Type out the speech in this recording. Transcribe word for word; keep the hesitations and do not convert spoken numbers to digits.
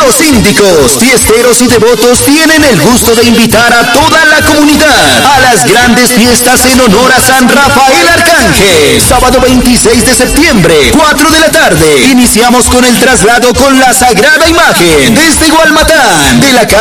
Los síndicos, fiesteros y devotos tienen el gusto de invitar a toda la comunidad a las grandes fiestas en honor a San Rafael Arcángel. Sábado veintiséis de septiembre, cuatro de la tarde. Iniciamos con el traslado con la sagrada imagen desde Gualmatán, de la calle